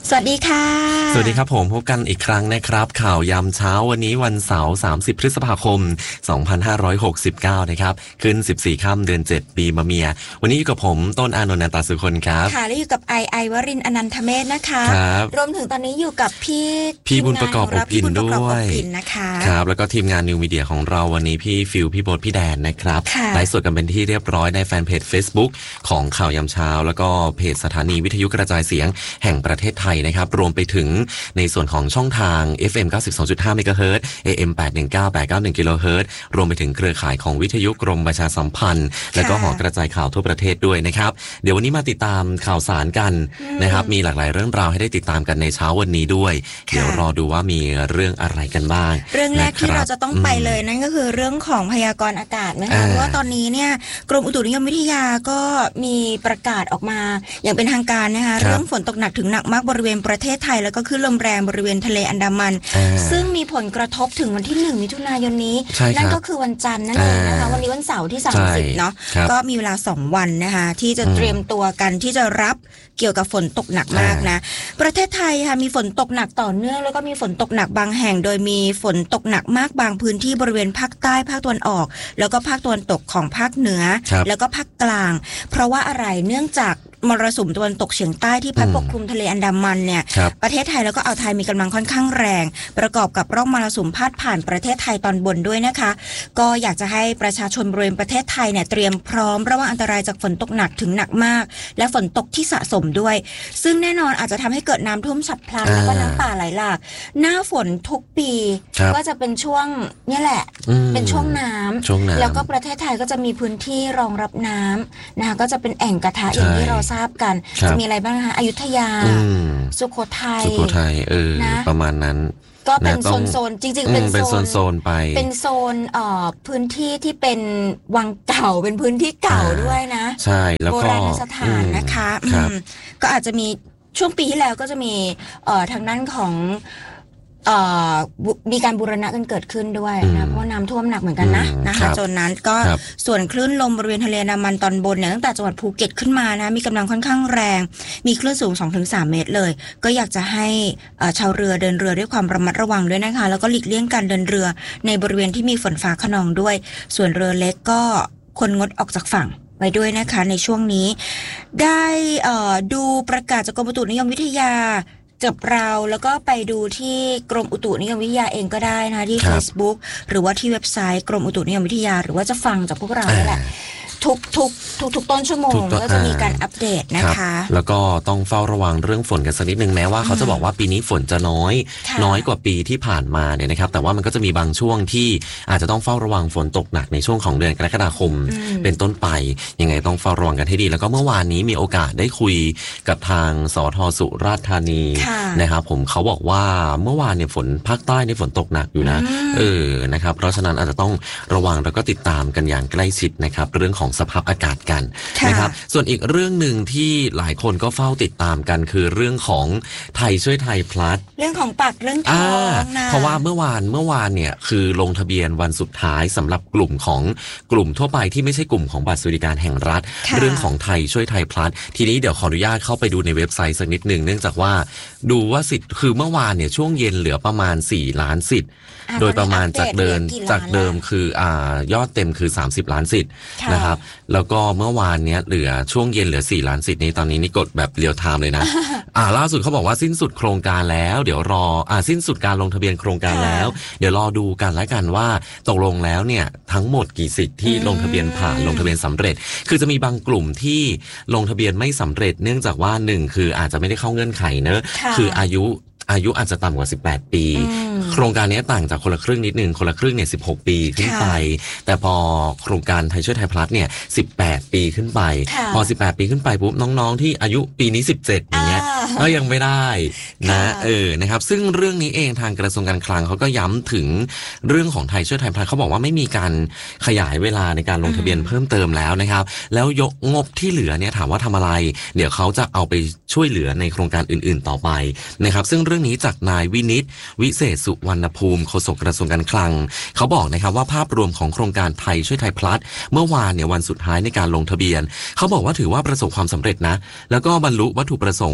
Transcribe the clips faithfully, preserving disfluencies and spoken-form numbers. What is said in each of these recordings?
สวัสดีค่ะสวัสดีครับผมพบกันอีกครั้งนะครับข่าวยามเช้าวันนี้วันเสาร์สามสิบพฤษภาคมสองพันห้าร้อยหกสิบเก้านะครับขึ้นสิบสี่ค่ำเดือนเจ็ดปีมะเมียวันนี้อยู่กับผมต้นอานนท์ นันตสุคนครับค่ะและอยู่กับไอไอวรินทร์อนันทเมธนะคะครับรวมถึงตอนนี้อยู่กับพี่พี่บุญประกอบอบอินด้วยนะคะครับแล้วก็ทีมงานนิวมีเดียของเราวันนี้พี่ฟิลพี่โบ๊ทพี่แดนนะครับไลฟ์สดกันเป็นที่เรียบร้อยในแฟนเพจ Facebook ของข่าวยามเช้าแล้วก็เพจสถานีวิทยุกระจายเสียงแห่งประเทศไทยนะครับรวมไปถึงในส่วนของช่องทาง เอฟ เอ็ม เก้าสิบสองจุดห้า เมกะเฮิรตซ์ เอ เอ็ม แปดหนึ่งเก้า แปดเก้าหนึ่ง กิโลเฮิรตซ์รวมไปถึงเครือข่ายของวิทยุกรมประชาสัมพันธ์และก็หอกระจายข่าวทั่วประเทศด้วยนะครับเดี๋ยววันนี้มาติดตามข่าวสารกันนะครับมีหลากหลายเรื่องราวให้ได้ติดตามกันในเช้าวันนี้ด้วยเดี๋ยวรอดูว่ามีเรื่องอะไรกันบ้างเรื่องแรกที่เราจะต้องไปเลยนั่นก็คือเรื่องของพยากรณ์อากาศนะคะเพราะว่าตอนนี้เนี่ยกรมอุตุนิยมวิทยาก็มีประกาศออกมาอย่างเป็นทางการนะคะเรื่องฝนตกหนักถึงหนักมากบริเวณประเทศไทยแล้วก็คลื่นลมแรงบริเวณทะเลอันดามันซึ่งมีผลกระทบถึงวันที่หนึ่งมิถุนายนนี้นั่นก็คือวันจันทร์นั่นเองนะคะวันนี้วันเสาร์ที่สามสิบเนาะก็มีเวลาสองวันนะคะที่จะเตรียมตัวกันที่จะรับเกี่ยวกับฝนตกหนักมากนะประเทศไทยค่ะมีฝนตกหนักต่อเนื่องแล้วก็มีฝนตกหนักบางแห่งโดยมีฝนตกหนักมากบางพื้นที่บริเวณภาคใต้ภาคตะวันออกแล้วก็ภาคตะวันตกของภาคเหนือแล้วก็ภาคกลางเพราะว่าอะไรเนื่องจากมรสุมตะวันตกเฉียงใต้ที่พัดปกคลุมทะเลอันดามันเนี่ยประเทศไทยแล้วก็อ่าวไทยมีกำลังค่อนข้างแรงประกอบกับร่องมรสุมพาดผ่านประเทศไทยตอนบนด้วยนะคะก็อยากจะให้ประชาชนบริเวณประเทศไทยเนี่ยเตรียมพร้อมระวังอันตรายจากฝนตกหนักถึงหนักมากและฝนตกที่สะสมด้วยซึ่งแน่นอนอาจจะทำให้เกิดน้ำท่วมฉับพลันแล้วก็น้ำป่าไหลหลากหน้าฝนทุกปีก็จะเป็นช่วงนี่แหละเป็นช่วงน้ำแล้วก็ประเทศไทยก็จะมีพื้นที่รองรับน้ำนะคะก็จะเป็นแอ่งกระทะอย่างที่เราทราบกันจะมีอะไรบ้างนะคะอยุธยาสุโขทัยสุโขทัยเออประมาณนั้นก็เป็นโซนโซนจริงๆเป็นโซนโซนไปเป็นโซนเอ่อพื้นที่ที่เป็นวังเก่าเป็นพื้นที่เก่าด้วยนะใช่แล้วก็โบราณสถานนะคะก็อาจจะมีช่วงปีที่แล้วก็จะมีเอ่อทางด้านของเอ่อมีการบูรณะกันเกิดขึ้นด้วยนะเพราะน้ำท่วมหนักเหมือนกันนะนะคะจนนั้นก็ส่วนคลื่นลมบริเวณทะเลอันดามันตอนบนเนี่ยตั้งแต่จังหวัดภูเก็ตขึ้นมานะมีกำลังค่อนข้างแรงมีคลื่นสูง สองถึงสาม เมตรเลยก็อยากจะให้ชาวเรือเดินเรือด้วยความระมัดระวังด้วยนะคะแล้วก็หลีกเลี่ยงการเดินเรือในบริเวณที่มีฝนฟ้าคะนองด้วยส่วนเรือเล็กก็ควรงดออกจากฝั่งไว้ด้วยนะคะในช่วงนี้ได้ดูประกาศจากกรมอุตุนิยมวิทยาจับเราแล้วก็ไปดูที่กรมอุตุนิยมวิทยาเองก็ได้นะที่ Facebook หรือว่าที่เว็บไซต์กรมอุตุนิยมวิทยาหรือว่าจะฟังจากพวกเรานี่แหละทุกทุกทุกทุกต้นชั่วโมงก็จะมีการอัปเดตนะคะแล้วก็ต้องเฝ้าระวังเรื่องฝนกันสักนิดนึงแม้ว่าเขาจะบอกว่าปีนี้ฝนจะน้อยน้อยกว่าปีที่ผ่านมาเนี่ยนะครับแต่ว่ามันก็จะมีบางช่วงที่อาจจะต้องเฝ้าระวังฝนตกหนักในช่วงของเดือนกรกฎาคมเป็นต้นไปยังไงต้องเฝ้าระวังกันให้ดีแล้วก็เมื่อวานนี้มีโอกาสได้คุยกับทางสท.สุราษฎร์ธานีนะครับผมเขาบอกว่าเมื่อวานเนี่ยฝนภาคใต้ในฝนตกหนักอยู่นะเออนะครับเพราะฉะนั้นอาจจะต้องระวังแล้วก็ติดตามกันอย่างใกล้ชิดนะครับเรื่องของสภาพอากาศกันนะครับส่วนอีกเรื่องหนึ่งที่หลายคนก็เฝ้าติดตามกันคือเรื่องของไทยช่วยไทยพลัสเรื่องของปากเรื่องท้องนะเพราะว่าเมื่อวานเมื่อวานเนี่ยคือลงทะเบียนวันสุดท้ายสำหรับกลุ่มของกลุ่มทั่วไปที่ไม่ใช่กลุ่มของบัตรสวัสดิการแห่งรัฐเรื่องของไทยช่วยไทยพลัสทีนี้เดี๋ยวขออนุญาตเข้าไปดูในเว็บไซต์สักนิดนึงเนื่องจากว่าดูว่าสิทธิ์คือเมื่อวานเนี่ยช่วงเย็นเหลือประมาณสี่ล้านสิทธิ์โดยประมาณจากเดิมจากเดิมคืออ่ายอดเต็มคือสามสิบล้านสิทธิ์นะครับแล้วก็เมื่อวานเนี้ยเหลือช่วงเย็นเหลือสี่ล้านสิทธิ์นี้ตอนนี้นี่กดแบบเรียลไทม์เลยนะ อ่าล่าสุดเขาบอกว่าสิ้นสุดโครงการแล้วเดี๋ยวรออ่าสิ้นสุดการลงทะเบียนโครงการแล้วเดี๋ยวรอดูกันแล้วกันว่าตกลงแล้วเนี่ยทั้งหมดกี่สิทธิ์ที่ลงทะเบียนผ่านลงทะเบียนสำเร็จคือจะมีบางกลุ่มที่ลงทะเบียนไม่สำเร็จเนื่องจากว่าหนึ่งคืออาจจะไม่ได้เข้าเงื่อนไขเนอะคืออายุอายุอาจจะต่ำกว่าสิบแปดปีโครงการนี้ต่างจากคนละครึ่งนิดนึงคนละครึ่งเนี่ยสิบหกปีขึ้นไปแต่พอโครงการไทยช่วยไทยพลัสเนี่ยสิบแปดปีขึ้นไปพอสิบแปดปีขึ้นไปปุ๊บน้องๆที่อายุปีนี้สิบเจ็ดอย่างเงี้ยก็ยังไม่ได้นะเออนะครับซึ่งเรื่องนี้เองทางกระทรวงการคลังเขาก็ย้ำถึงเรื่องของไทยช่วยไทยพลัสเขาบอกว่าไม่มีการขยายเวลาในการลงทะเบียนเพิ่มเติมแล้วนะครับแล้วยกงบที่เหลือเนี่ยถามว่าทำอะไรเดี๋ยวเขาจะเอาไปช่วยเหลือในโครงการอื่นๆต่อไปนะครับซึ่งเรื่องนี้จากนายวินิตวิเศษสุวรรณภูมิโฆษกกระทรวงการคลังเขาบอกนะครับว่าภาพรวมของโครงการไทยช่วยไทยพลัสเมื่อวานเนี่ยวันสุดท้ายในการลงทะเบียนเขาบอกว่าถือว่าประสบความสำเร็จนะแล้วก็บรรลุวัตถุประสงค์ตามเป้าหมาย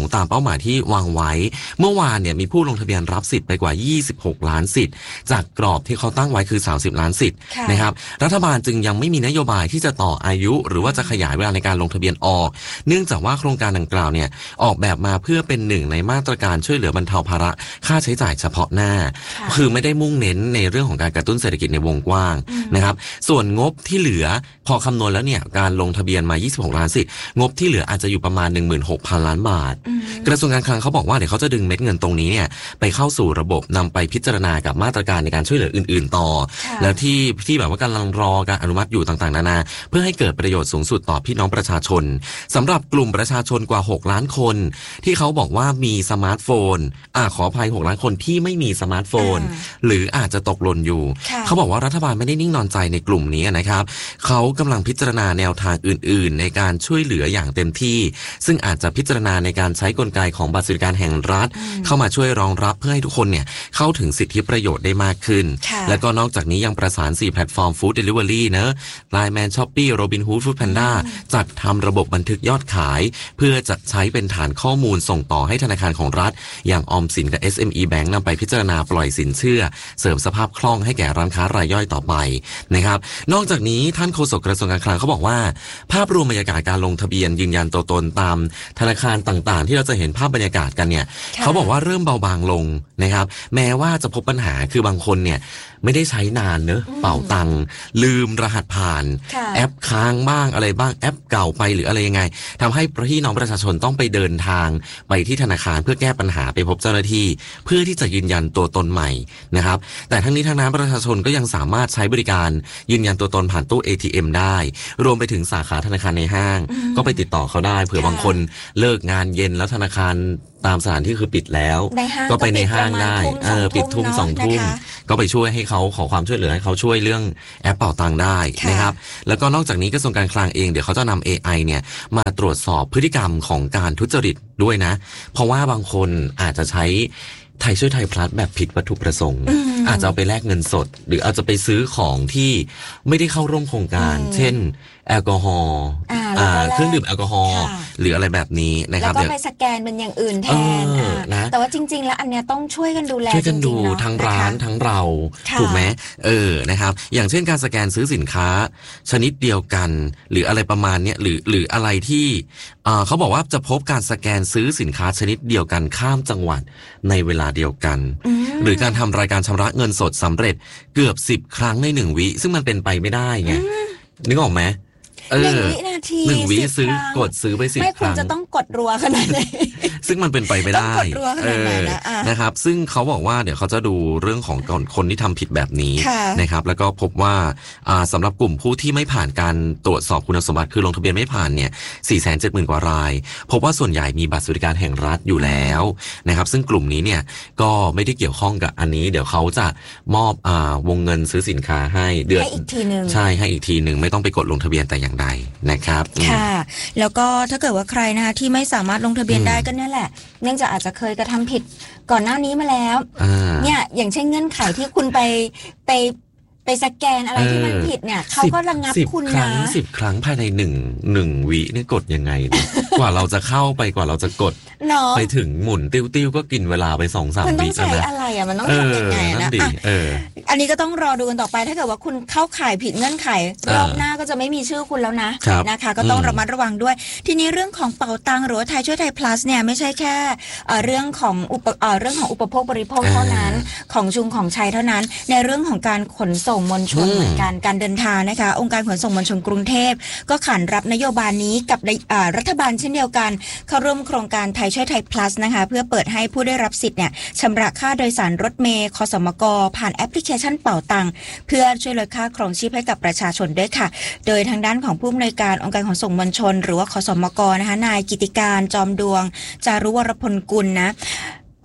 หมายที่วางไว้เมื่อวานเนี่ยมีผู้ลงทะเบียนรับสิทธิ์ไปกว่ายี่สิบหกล้านสิทธิ์จากกรอบที่เขาตั้งไว้คือสามสิบล้านสิทธิ์นะครับรัฐบาลจึงยังไม่มีนโยบายที่จะต่ออายุหรือว่าจะขยายเวลาในการลงทะเบียนออกเนื่องจากว่าโครงการดังกล่าวเนี่ยออกแบบมาเพื่อเป็นหนึ่งในมาตรการช่วยเหลือบรรเทาภาระค่าใช้จ่ายเฉพาะหน้าคือไม่ได้มุ่งเน้นในเรื่องของการกระตุ้นเศรษฐกิจในวงกว้างนะครับส่วนงบที่เหลือพอคำนวณแล้วเนี่ยการลงทะเบียนมายี่สิบหกล้านสิทธิ์งบที่เหลืออาจจะอยู่ประมาณ หนึ่งหมื่นหกพัน ล้านบาทกระทรวงการคลังเขาบอกว่าเดี๋ยวเขาจะดึงเม็ดเงินตรงนี้เนี่ยไปเข้าสู่ระบบนำไปพิจารณากับมาตรการในการช่วยเหลืออื่นๆต่อแล้วที่ที่แบบว่ากำลังรอการอนุมัติอยู่ต่างๆนานาเพื่อให้เกิดประโยชน์สูงสุดต่อพี่น้องประชาชนสำหรับกลุ่มประชาชนกว่าหกล้านคนที่เขาบอกว่ามีสมาร์ทโฟนอ่าขออภัยหกล้านคนที่ไม่มีสมาร์ทโฟนหรืออาจจะตกหล่นอยู่เขาบอกว่ารัฐบาลไม่ได้นิ่งนอนใจในกลุ่มนี้นะครับเขากำลังพิจารณาแนวทางอื่นๆในการช่วยเหลืออย่างเต็มที่ซึ่งอาจจะพิจารณาในการใช้กลไกของบัตรสวัสดิการแห่งรัฐเข้ามาช่วยรองรับเพื่อให้ทุกคนเนี่ยเข้าถึงสิทธิประโยชน์ได้มากขึ้นแล้วก็นอกจากนี้ยังประสานสี่แพลตฟอร์มฟู้ดเดลิเวอรี่เนอะ ไลน์ แมน Shopee Robinhood Foodpanda จัดทำระบบบันทึกยอดขายเพื่อจะใช้เป็นฐานข้อมูลส่งต่อให้ธนาคารของรัฐอย่างออมสินกับ เอส เอ็ม อี Bank นำไปพิจารณาปล่อยสินเชื่อเสริมสภาพคล่องให้แก่ร้านค้ารายย่อยต่อไปนะครับนอกจากนี้ท่านโฆษกกระทรวงการคลังเขาบอกว่าภาพรวมบรรยากาศการลงทะเบียนยืนยันตัวตนตามธนาคารต่างๆที่เราจะเห็นภาพบรรยากาศกันเนี่ยเขาบอกว่าเริ่มเบาบางลงนะครับแม้ว่าจะพบปัญหาคือบางคนเนี่ยไม่ได้ใช้นานเนอะเป่าตังค์ลืมรหัสผ่านแอปค้างบ้างอะไรบ้างแอปเก่าไปหรืออะไรยังไงทำให้พี่น้องประชาชนต้องไปเดินทางไปที่ธนาคารเพื่อแก้ปัญหาไปพบเจ้าหน้าที่เพื่อที่จะยืนยันตัวตนใหม่นะครับแต่ทั้งนี้ทั้งนั้นประชาชนก็ยังสามารถใช้บริการยืนยันตัวตนผ่านตู้ เอ ที เอ็ม ได้รวมไปถึงสาขาธนาคารในห้างก็ไปติดต่อเขาได้เผื่อบางคนเลิกงานเย็นแล้วธนาคารตามสถานที่คือปิดแล้วก็ไปในห้างได้เออปิดทุ่มสองทุ่มก็ไปช่วยให้เขาขอความช่วยเหลือให้เขาช่วยเรื่องแอปเป่าตังค์ได้นะครับแล้วก็นอกจากนี้กระทรวงการคลังเองเดี๋ยวเขาจะนำ เอ ไอ เนี่ยมาตรวจสอบพฤติกรรมของการทุจริตด้วยนะเพราะว่าบางคนอาจจะใช้ไทยช่วยไทยพลัสแบบผิดวัตถุประสงค์อาจจะเอาไปแลกเงินสดหรืออาจจะไปซื้อของที่ไม่ได้เข้าร่วมโครงการเช่นแอลกอฮอล์เครื่องดื่มแอลกอฮอล์หรืออะไรแบบนี้นะครับแล้วก็ไปสแกนเป็นอย่างอื่นแทนนะแต่ว่าจริงๆแล้วอันเนี้ยต้องช่วยกันดูแลช่วยกันดูทั้งร้านทั้งเราถูกไหมเออนะครับอย่างเช่นการสแกนซื้อสินค้าชนิดเดียวกันหรืออะไรประมาณเนี้ยหรือหรืออะไรที่เขาบอกว่าจะพบการสแกนซื้อสินค้าชนิดเดียวกันข้ามจังหวัดในเวลาเดียวกันหรือการทำรายการชำระเงินสดสำเร็จเกือบสิบครั้งในหนึ่งวิซึ่งมันเป็นไปไม่ได้ไงนึกออกไหมหนึ่งวินาทีหนึ่งวิซื้อกดซื้อไปสิบครั้งไม่คุณจะต้องกดรัวขนาดไหนซึ่งมันเป็นไปไม่ได้ต้องกดรัวขนาดไหนนะนะครับซึ่งเขาบอกว่าเดี๋ยวเขาจะดูเรื่องของคนที่ทำผิดแบบนี้นะครับแล้วก็พบว่าสำหรับกลุ่มผู้ที่ไม่ผ่านการตรวจสอบคุณสมบัติคือลงทะเบียนไม่ผ่านเนี่ย สี่แสนเจ็ดหมื่น กว่ารายพบว่าส่วนใหญ่มีบัตรสวัสดิการแห่งรัฐอยู่แล้วนะครับซึ่งกลุ่มนี้เนี่ยก็ไม่ได้เกี่ยวข้องกับอันนี้เดี๋ยวเขาจะมอบอ่าวงเงินซื้อสินค้าให้เดือนให้อีกทีนึงใช่ให้อีกทีนึงไม่ต้องไปกดลงทะเบียนแต่อย่างใดนะครับค่ะแล้วก็ถ้าเกิดว่าใครนะคะที่ไม่สามารถลงทะเบียนได้ก็นั่นแหละเนื่องจากอาจจะเคยกระทำผิดก่อนหน้านี้มาแล้วเนี่ยอย่างเช่นเงื่อนไขที่คุณไปไปไปสแกนอะไรที่มันผิดเนี่ยเขาก็ระงับคุณนะสิบครั้งภายในหนึ่งหนึ่งวินี่กดยังไงเนี่ยกว่าเราจะเข้าไปกว่าเราจะกดไปถึงหมุนติ้วๆก็กินเวลาไปสองสามวิมันต้องใช้อะไรอ่ะมันต้องทำยังไงนะอันนี้ก็ต้องรอดูกันต่อไปถ้าเกิดว่าคุณเข้าข่ายผิดเงื่อนไขรอบหน้าก็จะไม่มีชื่อคุณแล้วนะนะคะก็ต้องระมัดระวังด้วยทีนี้เรื่องของเป๋าตังหรือว่าไทยช่วยไทย plus เนี่ยไม่ใช่แค่เรื่องของอุปเรื่องของอุปโภคบริโภคเท่านั้นของชุมของใช้เท่านั้นในเรื่องของการขนส่งมวลชนเหมือนกันการเดินทางนะคะองค์การขนส่งมวลชนกรุงเทพก็ขานรับนโยบายนี้กับรัฐบาลเช่นเดียวกันเข้าร่วมโครงการไทยช่วยไทย plus นะคะเพื่อเปิดให้ผู้ได้รับสิทธิ์เนี่ยชำระค่าโดยสารรถเมล์คสมกผ่านแอปพลิเคชันเป๋าตังเพื่อช่วยลดค่าครองชีพให้กับประชาชนด้วยค่ะโดยทางด้านของผู้อำนวยการองค์การขนส่งมวลชนหรือว่าคสมกนะคะนายกิติการจอมดวงจารุวรพลกุลนะท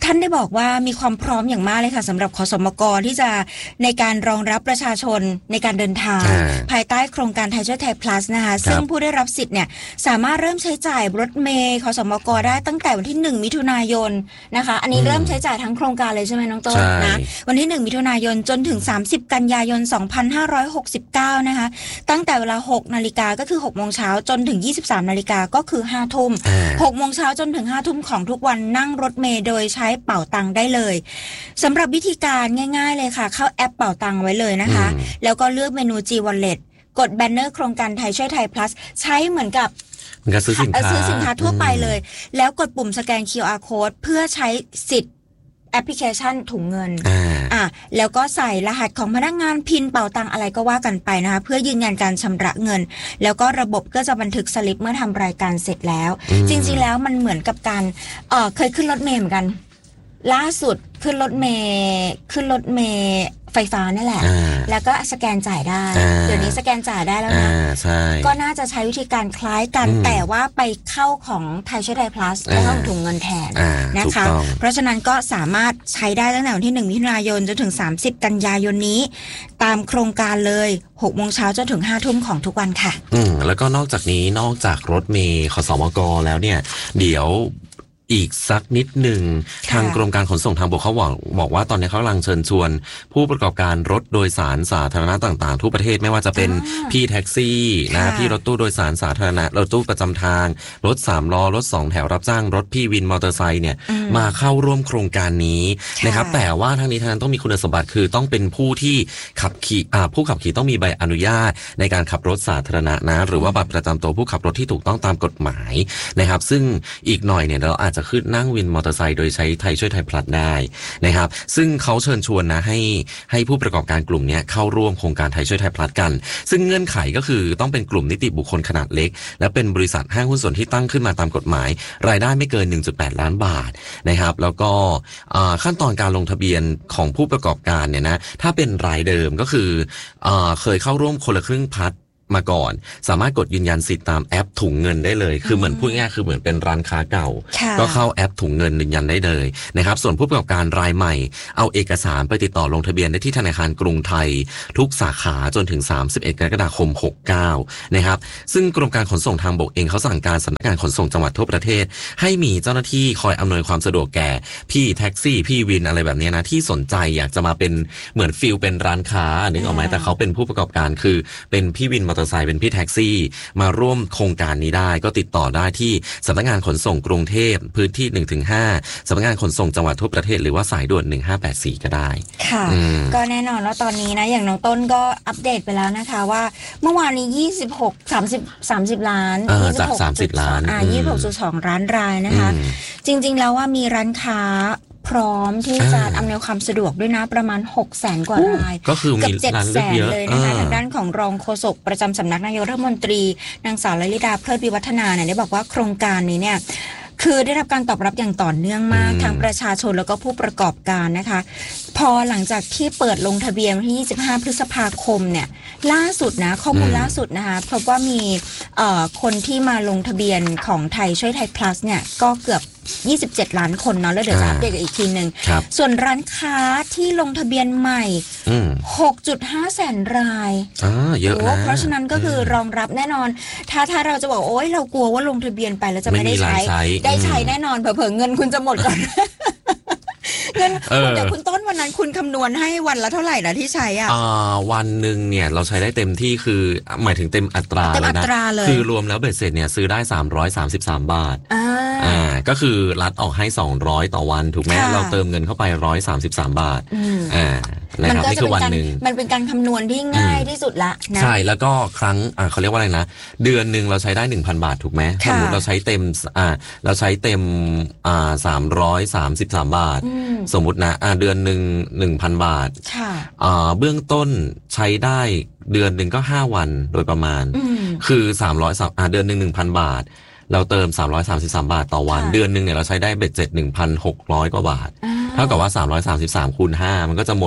ท่านได้บอกว่ามีความพร้อมอย่างมากเลยค่ะสำหรับขสมกที่จะในการรองรับประชาชนในการเดินทางภายใต้โครงการไทยช่วยไทย plus นะคะซึ่งผู้ได้รับสิทธิ์เนี่ยสามารถเริ่มใช้จ่ายรถเมล์ขสมกได้ตั้งแต่วันที่หนึ่งมิถุนายนนะคะอันนี้เริ่มใช้จ่ายทั้งโครงการเลยใช่ไหมน้องต้นนะวันที่หนึ่งมิถุนายนจนถึงสามสิบกันยายนสองพันห้าร้อยหกสิบเก้านะคะตั้งแต่เวลาหกนาฬิกาก็คือหกโมงเช้าจนถึงยี่สิบสามนาฬิกาก็คือห้าทุ่มหกโมงเช้าจนถึงห้าทุ่มของทุกวันนั่งรถเมล์โดยใช้เป๋าตังค์ได้เลยสำหรับวิธีการง่ายๆเลยค่ะเข้าแอปเป๋าตังค์ไว้เลยนะคะแล้วก็เลือกเมนู G Wallet กดแบนเนอร์โครงการไทยช่วยไทย plus ใช้เหมือนกับการซื้อสินค้าซื้อสินค้าทั่วไปเลยแล้วกดปุ่มสแกน คิว อาร์ code เพื่อใช้สิทธิ์แอปพลิเคชันถุงเงินอ่าแล้วก็ใส่รหัสของพนักงานพินเป๋าตังอะไรก็ว่ากันไปนะคะเพื่อยืนยันการชำระเงินแล้วก็ระบบก็จะบันทึกสลิปเมื่อทำรายการเสร็จแล้วจริงๆแล้วมันเหมือนกับการเอ่อเคยขึ้นรถเมล์เหมือนกันล่าสุดขึ้นรถเมล์ขึ้นรถเมล์ไฟฟ้านี่แหละแล้วก็สแกนจ่ายได้เดี๋ยวนี้สแกนจ่ายได้แล้วนะก็น่าจะใช้วิธีการคล้ายกันแต่ว่าไปเข้าของไทยช่วยไทย plus แล้วก็ถุงเงินแทนนะคะเพราะฉะนั้นก็สามารถใช้ได้ตั้งแต่วันที่หนึ่งมิถุนายนจนถึงสามสิบกันยายนนี้ตามโครงการเลยหกโมงเช้าจนถึงห้าทุ่มของทุกวันค่ะอืมแล้วก็นอกจากนี้นอกจากรถเมล์ขสมกแล้วเนี่ยเดี๋ยวอีกสักนิดหนึ่งทางกรมการขนส่งทางบกเขาบอกบอกว่าตอนนี้เขากำลังเชิญชวนผู้ประกอบการรถโดยสารสาธารณะต่างๆทั่วประเทศไม่ว่าจะเป็นพี่แท็กซี่นะพี่รถตู้โดยสารสาธารณะรถตู้ประจำทางรถสามล้อรถสองแถวรับจ้างรถพี่วินมอเตอร์ไซค์เนี่ยมาเข้าร่วมโครงการนี้นะครับแต่ว่าทางนี้ทางนั้นต้องมีคุณสมบัติคือต้องเป็นผู้ที่ขับขี่อ่าผู้ขับขี่ต้องมีใบอนุญาตในการขับรถสาธารณะนะหรือว่าบัตรประจำตัวผู้ขับรถที่ถูกต้องตามกฎหมายนะครับซึ่งอีกหน่อยเนี่ยเราอาจจะขึ้นนั่งวินมอเตอร์ไซค์โดยใช้ไทยช่วยไทยพลัสได้นะครับซึ่งเขาเชิญชวนนะให้ให้ผู้ประกอบการกลุ่มนี้เข้าร่วมโครงการไทยช่วยไทยพลัสกันซึ่งเงื่อนไขก็คือต้องเป็นกลุ่มนิติบุคคลขนาดเล็กและเป็นบริษัทห้างหุ้นส่วนที่ตั้งขึ้นมาตามกฎหมายรายได้ไม่เกิน หนึ่งจุดแปด ล้านบาทนะครับแล้วก็ขั้นตอนการลงทะเบียนของผู้ประกอบการเนี่ยนะถ้าเป็นรายเดิมก็คือเคยเข้าร่วมคนละครึ่งพัฒน์มาก่อนสามารถกดยืนยันสิทธิ์ตามแอปถุงเงินได้เลยคือเหมือนพูดง่ายคือเหมือนเป็นร้านค้าเก่าก็เข้าแอปถุงเงินยืนยันได้เลยนะครับส่วนผู้ประกอบการรายใหม่เอาเอกสารไปติดต่อลงทะเบียนได้ที่ธนาคารกรุงไทยทุกสาขาจนถึงสามสิบเอ็ดกรกฎาคมหกสิบเก้านะครับซึ่งกรมการขนส่งทางบกเองเขาสั่งการสำนักงานขนส่งจังหวัดทั่วประเทศให้มีเจ้าหน้าที่คอยอำนวยความสะดวกแก่พี่แท็กซี่พี่วินอะไรแบบนี้นะที่สนใจอยากจะมาเป็นเหมือนฟิลเป็นร้านค้านึกออกไหมแต่เขาเป็นผู้ประกอบการคือเป็นพี่วินมอเตอร์ไซค์เป็นพี่แท็กซี่มาร่วมโครงการนี้ได้ก็ติดต่อได้ที่สำนักงานขนส่งกรุงเทพพื้นที่ หนึ่งถึงห้า สำนักงานขนส่งจังหวัดทั่วประเทศหรือว่าสายด่วนหนึ่งห้าแปดสี่ก็ได้ค่ะก็แน่นอนแล้วตอนนี้นะอย่างน้องต้นก็อัปเดตไปแล้วนะคะว่าเมื่อวานนี้ยี่สิบหก สามสิบ สามสิบล้านจากสามสิบล้านอ่า ยี่สิบหกจุดสอง ล้านรายนะคะจริงๆแล้วว่ามีร้านค้าพร้อมที่จะอำนวยความสะดวกด้วยนะประมาณ หกแสน กว่ารายก็คือมีร้านเลือกเยอะเลยนะคะทางด้านของรองโฆษกประจำสำนักนายกรัฐมนตรีนางสาวลลิดาเพลิดวิวัฒนาเนี่ยได้บอกว่าโครงการนี้เนี่ยคือได้รับการตอบรับอย่างต่อเนื่องมากทั้งประชาชนแล้วก็ผู้ประกอบการนะคะพอหลังจากที่เปิดลงทะเบียนวันที่ยี่สิบห้าพฤษภาคมเนี่ยล่าสุดนะข้อมูลล่าสุดนะคะพบว่ามีเอ่อคนที่มาลงทะเบียนของไทยช่วยไทย plus เนี่ยก็เกือบยี่สิบเจ็ดล้านคนเนาะแล้วเดี๋ยวจะอัปเดตอีกทีนึงส่วนร้านค้าที่ลงทะเบียนใหม่ หกจุดห้า แสนรายอ่าเยอะนะเพราะฉะนั้นก็คือรองรับแน่นอนถ้าถ้าเราจะบอกโอ๊ยเรากลัวว่าลงทะเบียนไปแล้วจะไม่ได้ใช้ได้ใช้แน่นอนเผลอๆเงินคุณจะหมดก่อนเงินเดี๋ยวคุณต้นวันนั้นคุณคำนวณให้วันละเท่าไหร่นะที่ใช้อ่ะวันหนึ่งเนี่ยเราใช้ได้เต็มที่คือหมายถึงเต็มอัตราเลยนะคือรวมแล้วเบ็ดเสร็จเนี่ยซื้อได้สามร้อยสามสิบสามบาทอ่าก็คือรัฐออกให้สองร้อยต่อวันถูกไหมเราเติมเงินเข้าไปหนึ่งร้อยสามสิบสามบาทอ่านะครับนี่คือวันนึงมันเป็นการคำนวณที่ง่ายที่สุดละนะใช่แล้วก็ครั้งอ่าเขาเรียกว่าอะไรนะเดือนนึงเราใช้ได้ หนึ่งพัน บาทถูกไหมสมมุติเราใช้เต็มอ่าเราใช้เต็มอ่าสามร้อยสามสิบสามบาทสมมุตินะอ่าเดือนนึง หนึ่งพัน บาทค่ะอ่าเบื้องต้นใช้ได้เดือนนึงก็ห้าวันโดยประมาณคือสามร้อยอ่าเดือนนึง หนึ่งพัน บาทเราเติมสามร้อยสามสิบสามบาทต่อวันเดือนนึงเนี่ยเราใช้ได้เบ็ดเสร็จ หนึ่งพันหกร้อย กว่าบาทเท่ากับว่าสามร้อยสามสิบสามคูณห้ามันก็จะหมด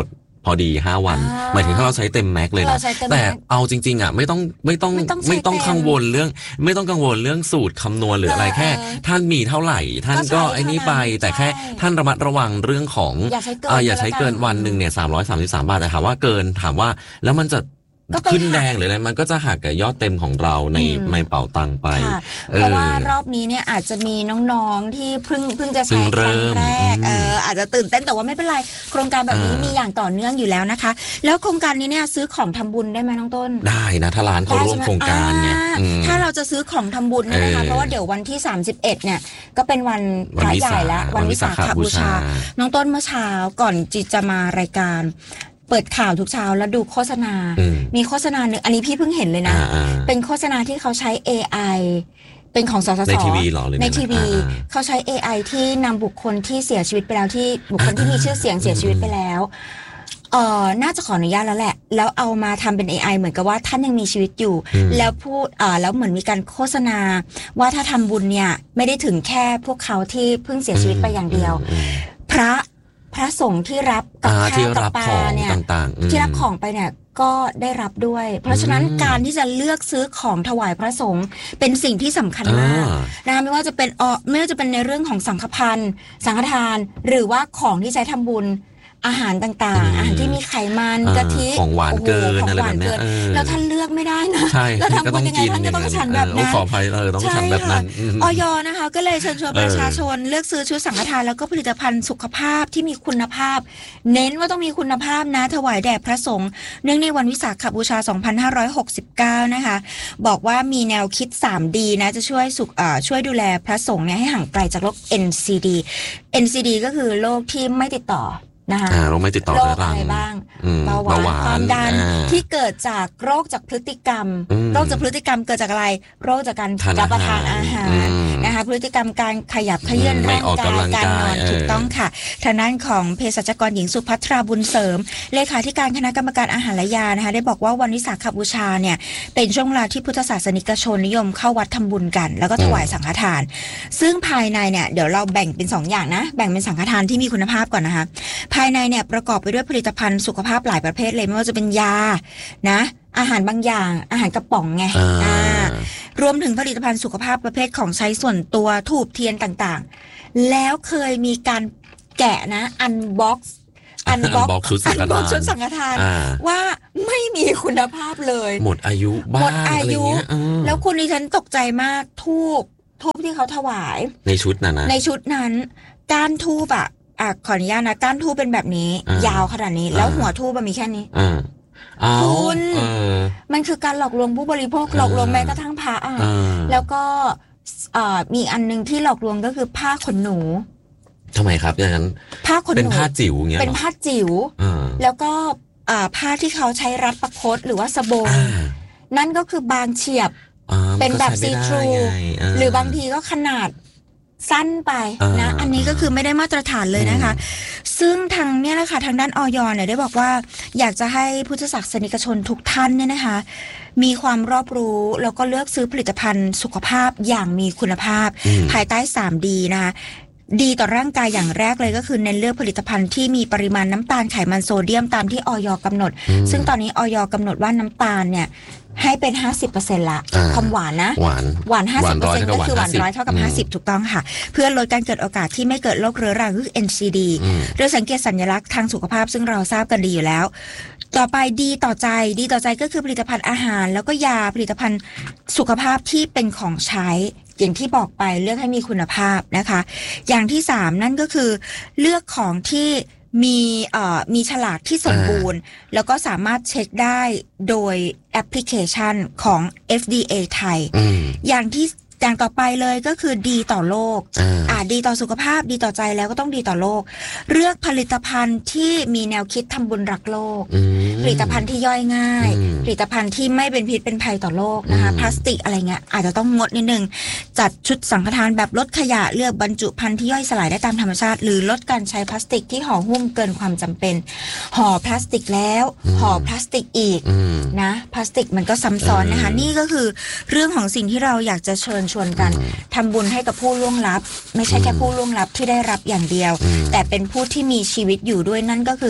พอดีห้าวันหมายถึงถ้าเราใช้เต็มแม็กเลยนะแต่เอาจริงๆอ่ะไม่ต้องไม่ต้องไม่ต้องกังวลเรื่องไม่ต้องกังวลเรื่องสูตรคำนวณหรืออะไรแค่ท่านมีเท่าไหร่ท่านก็ไอ้นี่ไปแต่แค่ท่านระมัดระวังเรื่องของอย่าใช้เกินวันนึงเนี่ยสามร้อยสามสิบสามบาทแต่ถามว่าเกินถามว่าแล้วมันจะขึ้นแดงหรืออะไรมันก็จะหักกับยอดเต็มของเราในในเป๋าตังค์ไปเพราะว่ารอบนี้เนี่ยอาจจะมีน้องๆที่เพิ่งเพิ่งจะใช้ครั้งแรกเอออาจจะตื่นเต้นแต่ว่าไม่เป็นไรโครงการแบบนี้มีอย่างต่อเนื่องอยู่แล้วนะคะแล้วโครงการนี้เนี่ยซื้อของทำบุญได้ไหมน้องต้นได้นะถ้าร้านเขาร่วมโครงการเนี่ยถ้าเราจะซื้อของทำบุญนะคะเพราะว่าเดี๋ยววันที่สามสิบเอ็ดเนี่ยก็เป็นวันพระใหญ่แล้ววันวิสาขบูชาน้องต้นเมื่อเช้าก่อนจิจะมารายการเปิดข่าวทุกเช้าแล้วดูโฆษณามีโฆษณาหนึ่งอันนี้พี่เพิ่งเห็นเลยนะเป็นโฆษณาที่เขาใช้ เอ ไอ เป็นของสสสในทีวีหรอในทีวีเขาใช้ เอ ไอ ที่นำบุคคลที่เสียชีวิตไปแล้วที่บุคคลที่มีชื่อเสียงเสียชีวิตไปแล้วเอ่อน่าจะขออนุญาตแล้วแหละแล้วเอามาทำเป็น เอ ไอ เหมือนกับว่าท่านยังมีชีวิตอยู่แล้วพูดเอ่อแล้วเหมือนมีการโฆษณาว่าถ้าทำบุญเนี่ยไม่ได้ถึงแค่พวกเขาที่เพิ่งเสียชีวิตไปอย่างเดียวพระพระสงฆ์ที่รับกับข้าวกับปลาเนี่ยที่รับของไปเนี่ยก็ได้รับด้วยเพราะฉะนั้นการที่จะเลือกซื้อของถวายพระสงฆ์เป็นสิ่งที่สำคัญมากนะคะไม่ว่าจะเป็นอไม่ว่าจะเป็นในเรื่องของสังฆพันธ์สังฆทานหรือว่าของที่ใช้ทำบุญอาหารต่างๆอาหารที่มีไขมันกะทิของหวานเกินอะไรแบบนี้แล้วท่านเลือกไม่ได้นะใช่แล้วทำบุญยังไงท่านก็ต้องฉันแบบนั้นขออภัยเออต้องฉันแบบนั้นอย.นะคะก็เลยเชิญชวนประชาชนเลือกซื้อชุดสังฆทานแล้วก็ผลิตภัณฑ์สุขภาพที่มีคุณภาพเน้นว่าต้องมีคุณภาพนะถวายแด่พระสงฆ์เนื่องในวันวิสาขบูชาสองพันห้าร้อยหกสิบเก้านะคะบอกว่ามีแนวคิด ทรี ดี นะจะช่วยสุขอ่าช่วยดูแลพระสงฆ์เนี่ยให้ห่างไกลจากโรค เอ็น ซี ดี เอ็น ซี ดี ก็คือโรคที่ไม่ติดต่อนะคะโรคไม่ติดต่อโรคอะไรบ้างเบาหวานความดันที่เกิดจากโรคจากพฤติกรรมโรคจากพฤติกรรมเกิดจากอะไรโรคจากการรับประทานอาหารนะคะพฤติกรรมการขยับเขยื้อนร่างกายการนอนถูกต้องค่ะทางด้านของเภสัชกรหญิงสุภัทราบุญเสริมเลขาธิการคณะกรรมการอาหารและยานะคะได้บอกว่าวันวิสาขบูชาเนี่ยเป็นช่วงเวลาที่พุทธศาสนิกชนนิยมเข้าวัดทำบุญกันแล้วก็ถวายสังฆทานซึ่งภายในเนี่ยเดี๋ยวเราแบ่งเป็นสองอย่างนะแบ่งเป็นสังฆทานที่มีคุณภาพก่อนนะคะภายในเนี่ยประกอบไปด้วยผลิตภัณฑ์สุขภาพหลายประเภทเลยไม่ว่าจะเป็นยานะอาหารบางอย่างอาหารกระป๋องไงอ่ารวมถึงผลิตภัณฑ์สุขภาพประเภทของใช้ส่วนตัวธูปเทียนต่างๆแล้วเคยมีการแกะนะอันบ็อกซ์อันบ็อกซ์ชุดสังฆทานชุดสังฆทานว่าไม่มีคุณภาพเลยหมดอายุบ้างอะไรเงี้ยแล้วคุณดิฉันตกใจมากธูปธูปที่เขาถวายในชุดนั้นนะในชุดนั้นก้านธูปอะอ่ะขออนุญาตนะก้านทูบเป็นแบบนี้ยาวขนาดนี้แล้วหัวทูบมันมีแค่นี้คุณมันคือการหลอกลวงผู้บริโภคหลอกลวงแม้กระทั่งพระอ่ะแล้วก็มีอันนึงที่หลอกลวงก็คือผ้าขนหนูทำไมครับอย่างนั้นผ้าขนหนูเป็นผ้าจิ๋วเงี้ยเป็นผ้าจิ๋วแล้วก็ผ้าที่เขาใช้รัดประคตหรือว่าสบงนั่นก็คือบางเฉียบเป็นแบบซีทรูหรือบางทีก็ขนาดสั้นไปนะอันนี้ก็คือไม่ได้มาตรฐานเลยนะคะซึ่งทางเนี่ยนะคะทางด้านอย.เนี่ยได้บอกว่าอยากจะให้พุทธศาสนิกชนทุกท่านเนี่ยนะคะมีความรอบรู้แล้วก็เลือกซื้อผลิตภัณฑ์สุขภาพอย่างมีคุณภาพภายใต้ ทรี ดี นะคะดีต่อร่างกายอย่างแรกเลยก็คือเน้นเลือกผลิตภัณฑ์ที่มีปริมาณน้ำตาลไขมันโซเดียมตามที่อย.กำหนดซึ่งตอนนี้อย กำหนดว่าน้ำตาลเนี่ยให้เป็น ห้าสิบเปอร์เซ็นต์ ละความหวานนะหวานหวาน ห้าสิบเปอร์เซ็นต์ ก็คือหวานร้อยเท่ากับห้าสิบถูกต้องค่ะเพื่อลดการเกิดโอกาสที่ไม่เกิดโรคเรื้อรังคือ เอ็น ซี ดี โดยสังเกตสัญลักษณ์ทางสุขภาพซึ่งเราทราบกันดีอยู่แล้วต่อไปดีต่อใจดีต่อใจก็คือผลิตภัณฑ์อาหารแล้วก็ยาผลิตภัณฑ์สุขภาพที่เป็นของใช้อย่างที่บอกไปเลือกให้มีคุณภาพนะคะอย่างที่สามนั่นก็คือเลือกของที่มีเอ่อมีฉลากที่สมบูรณ์แล้วก็สามารถเช็คได้โดยแอปพลิเคชันของ เอฟ ดี เอ ไทยอย่างที่อย่างต่อไปเลยก็คือดีต่อโลกอ่าดีต่อสุขภาพดีต่อใจแล้วก็ต้องดีต่อโลกเลือกผลิตภัณฑ์ที่มีแนวคิดทำบุญรักโลกผลิตภัณฑ์ที่ย่อยง่ายผลิตภัณฑ์ที่ไม่เป็นพิษเป็นภัยต่อโลกนะคะพลาสติกอะไรเงี้ยอาจจะต้องงดนิดนึงจัดชุดสังฆทานแบบลดขยะเลือกบรรจุภัณฑ์ที่ย่อยสลายได้ตามธรรมชาติหรือลดการใช้พลาสติกที่ห่อหุ้มเกินความจำเป็นห่อพลาสติกแล้วห่อพลาสติกอีกนะพลาสติกมันก็ซ้ำซ้อนนะคะนี่ก็คือเรื่องของสิ่งที่เราอยากจะเชิญชวนกันทำบุญให้กับผู้ล่วงลับไม่ใช่แค่ผู้ล่วงลับที่ได้รับอย่างเดียวแต่เป็นผู้ที่มีชีวิตอยู่ด้วยนั่นก็คือ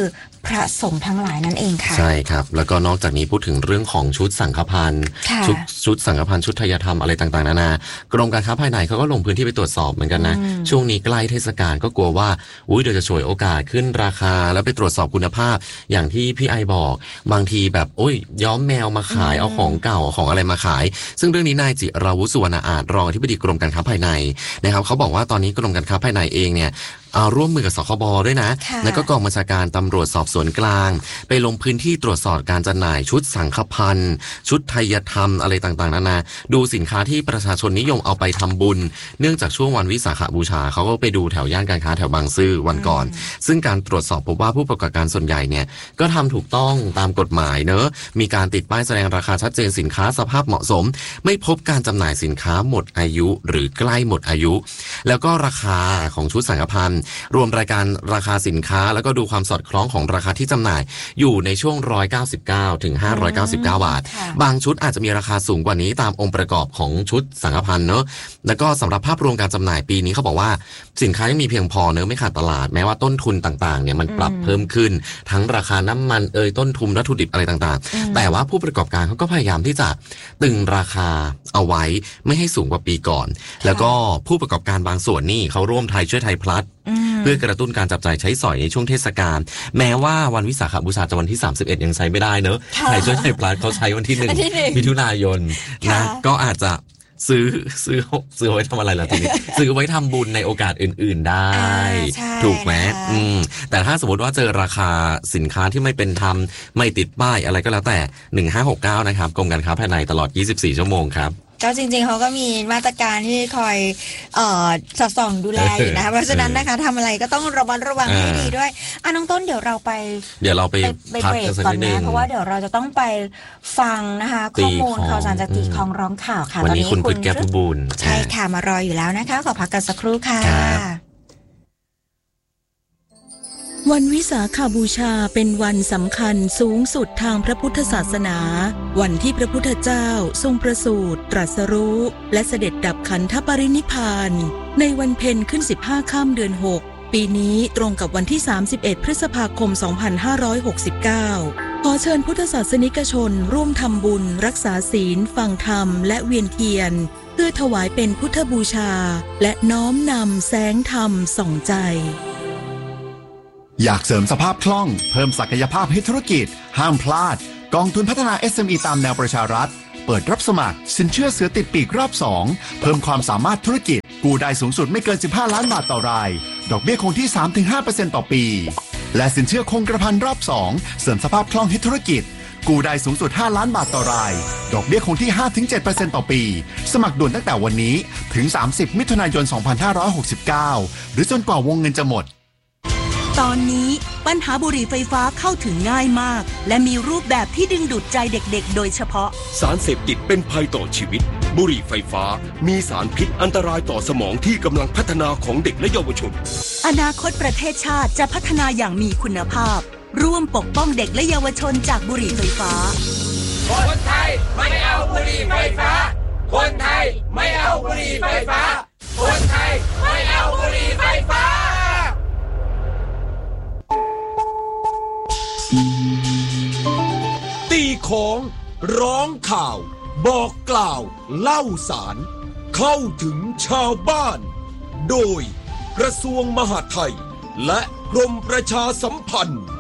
พระสงฆ์ทั้งหลายนั่นเองค่ะใช่ครับแล้วก็นอกจากนี้พูดถึงเรื่องของชุดสังฆพันธ์ชุดชุดสังฆพันธ์ชุดไทยธรรมอะไรต่างๆนานากรมการค้าภายในเขาก็ลงพื้นที่ไปตรวจสอบเหมือนกันนะช่วงนี้ใกล้เทศกาลก็กลัวว่าอุ้ยเดี๋ยวจะฉวยโอกาสขึ้นราคาแล้วไปตรวจสอบคุณภาพอย่างที่พี่ไอบอกบางทีแบบโอ้ยย้อมแมวมาขายเอาของเก่าของอะไรมาขายซึ่งเรื่องนี้นายจิราวุฒิสุวรรณอาจรองอธิบดีกรมการค้าภายในนะครับเขาบอกว่าตอนนี้กรมการค้าภายในเองเนี่ยร่วมมือกับสคบด้วยนะแล้วก็กองบัญชาการตำรวจสอบสวนกลางไปลงพื้นที่ตรวจสอบการจำหน่ายชุดสังฆพันธ์ชุดไทยธรรมอะไรต่างๆนานาดูสินค้าที่ประชาชนนิยมเอาไปทำบุญเนื่องจากช่วงวันวิสาขบูชาเขาก็ไปดูแถวย่านการค้าแถวบางซื่อวันก่อนซึ่งการตรวจสอบพบว่าผู้ประกอบการส่วนใหญ่เนี่ยก็ทำถูกต้องตามกฎหมายเนอะมีการติดป้ายแสดงราคาชัดเจนสินค้าสภาพเหมาะสมไม่พบการจำหน่ายสินค้าหมดอายุหรือใกล้หมดอายุแล้วก็ราคาของชุดสังฆพันธ์รวมรายการราคาสินค้าแล้วก็ดูความสอดคล้องของราคาที่จำหน่ายอยู่ในช่วงหนึ่งร้อยเก้าสิบเก้าถึงห้าร้อยเก้าสิบเก้าบาทบางชุดอาจจะมีราคาสูงกว่านี้ตามองค์ประกอบของชุดสังฆพันธ์เนอะแล้วก็สำหรับภาพรวมการจำหน่ายปีนี้เขาบอกว่าสินค้ายังมีเพียงพอเนอะไม่ขาดตลาดแม้ว่าต้นทุนต่างๆเนี่ยมันปรับเพิ่มขึ้นทั้งราคาน้ำมันเอ่ยต้นทุนวัตถุดิบอะไรต่างๆแต่ว่าผู้ประกอบการเขาก็พยายามที่จะตึงราคาเอาไว้ไม่ให้สูงกว่าปีก่อนแล้วก็ผู้ประกอบการบางส่วนนี่เขาร่วมไทยช่วยไทยพลัสเพื่อกระตุ้นการจับจ่ายใช้สอยในช่วงเทศกาลแม้ว่าวันวิสาขบูชาจะวันที่สามสิบเอ็ดยังใช้ไม่ได้เนอะไทยช่วยไทยพลัสเขาใช้วันที่หนึ่งมิถุนายนนะก็อาจจะซื้อซื้อซื้อไว้ทำอะไรล่ะทีนี้ซื้อไว้ทำบุญในโอกาสอื่นๆได้ถูกไหมอืมแต่ถ้าสมมติว่าเจอราคาสินค้าที่ไม่เป็นธรรมไม่ติดป้ายอะไรก็แล้วแต่หนึ่งห้าหกเก้านะครับกรมการค้าภายในตลอดยี่สิบสี่ชั่วโมงครับก็จริงๆเขาก็มีมาตรการที่คอยเอ่อสอดส่องดูแลอยู่นะคะเพราะฉะนั้นนะคะทำอะไรก็ต้องระมัดระวังให้ดีด้วยอ่ะน้องต้นเดี๋ยวเราไปเดี๋ยวเราไปพักกันสักนิดนึงเพราะว่าเดี๋ยวเราจะต้องไปฟังนะคะข้อมูลข่าวสารจากตีคองร้องข่าวค่ะตอนนี้คุณคุณแก้วพิบูลใช่ค่ะมารออยู่แล้วนะคะขอพักกันสักครู่ค่ะวันวิสาขบูชาเป็นวันสำคัญสูงสุดทางพระพุทธศาสนาวันที่พระพุทธเจ้าทรงประสูติตรัสรู้และเสด็จดับขันธปรินิพพานในวันเพ็ญขึ้นสิบห้าค่ำเดือนหกปีนี้ตรงกับวันที่สามสิบเอ็ดพฤษภาคมสองพันห้าร้อยหกสิบเก้าขอเชิญพุทธศาสนิกชนร่วมทำบุญรักษาศีลฟังธรรมและเวียนเทียนเพื่อถวายเป็นพุทธบูชาและน้อมนำแสงธรรมส่องใจอยากเสริมสภาพคล่องเพิ่มศักยภาพให้ธุรกิจห้ามพลาดกองทุนพัฒนา เอส เอ็ม อี ตามแนวประชารัฐเปิดรับสมัครสินเชื่อเสือติดปีกรอบสองเพิ่มความสามารถธุรกิจกู้ได้สูงสุดไม่เกินสิบห้าล้านบาทต่อรายดอกเบี้ยคงที่ สามถึงห้าเปอร์เซ็นต์ ต่อปีและสินเชื่อคงกระพันรอบสองเสริมสภาพคล่องให้ธุรกิจกู้ได้สูงสุดห้าล้านบาทต่อรายดอกเบี้ยคงที่ ห้าถึงเจ็ดเปอร์เซ็นต์ ต่อปีสมัครด่วนตั้งแต่วันนี้ถึงสามสิบมิถุนายนสองพันห้าร้อยหกสิบเก้าหรือจนกว่าวงเงินจะหมดตอนนี้ปัญหาบุหรี่ไฟฟ้าเข้าถึงง่ายมากและมีรูปแบบที่ดึงดูดใจเด็กๆโดยเฉพาะสารเสพติดเป็นภัยต่อชีวิตบุหรี่ไฟฟ้ามีสารพิษอันตรายต่อสมองที่กำลังพัฒนาของเด็กและเยาวชนอนาคตประเทศชาติจะพัฒนาอย่างมีคุณภาพร่วมปกป้องเด็กและเยาวชนจากบุหรี่ไฟฟ้าคนไทยไม่เอาบุหรี่ไฟฟ้าคนไทยไม่เอาบุหรี่ไฟฟ้าคนไทยไม่เอาบุหรี่ไฟฟ้าตีของร้องข่าวบอกกล่าวเล่าสารเข้าถึงชาวบ้านโดยกระทรวงมหาดไทยและกรมประชาสัมพันธ์